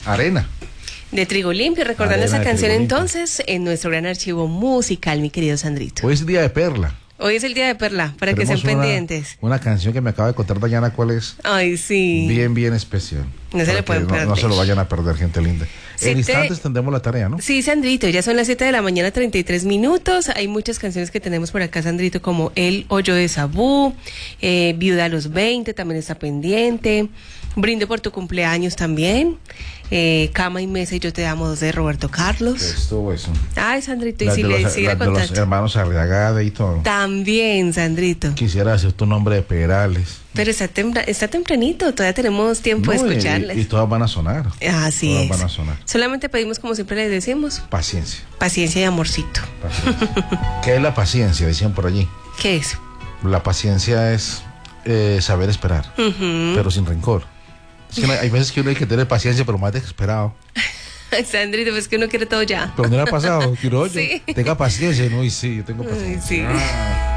Arena. De Trigo Limpio, recordando Arena esa de canción Trigo Limpio. entonces en nuestro gran archivo musical, mi querido Sandrito. Hoy es día de Perla. Hoy es el día de Perla, para que Tenemos estén pendientes. Una canción que me acaba de contar Dayana cuál es. Ay, sí. Bien especial. No se le pueden perder. No se lo vayan a perder, gente linda. Si En instantes tendremos la tarea, ¿no? Sí, Sandrito, ya son las 7 de la mañana, 33 minutos. Hay muchas canciones que tenemos por acá, Sandrito, como El Hoyo de Sabú, Viuda a los 20, también está pendiente. Brindo por tu cumpleaños también. Cama y Mesa y Yo te amo, 2 de Roberto Carlos. Estuvo eso. Ay, Sandrito, y Las si de le los, sigue las de los contando. hermanos Arriagada y todo. También, Sandrito. Quisiera decir tu nombre de Perales. Pero está tempranito, todavía tenemos tiempo de No, escucharles. y todas van a sonar. Así Todas es. van a sonar. Solamente pedimos, como siempre les decimos, Paciencia. paciencia y amorcito. Paciencia. ¿Qué es la paciencia? Decían por allí. ¿Qué es? La paciencia es saber esperar, pero sin rencor. Es que hay veces que uno hay que tener paciencia, pero más desesperado. Sandrito, pues que uno quiere todo ya. Pero no le ha pasado, quiero yo. Sí. Tenga paciencia, no, y sí, yo tengo paciencia. Sí. Ah.